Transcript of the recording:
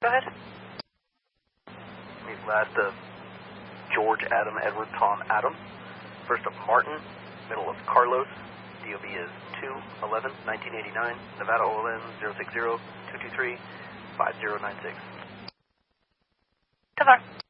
ahead. Last of George Adam Edward Tom Adam. First of Martin. Middle of Carlos. DOB is 2/11/1989. Nevada OLN 060-223-5096. 10-4.